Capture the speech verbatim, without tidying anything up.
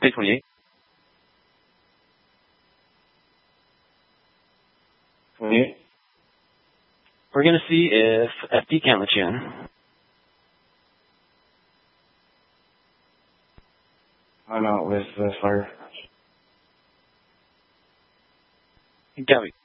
Page twenty-eight. twenty-eight. We're going to see if F D can't let you in. I'm out with the fire. Gabby.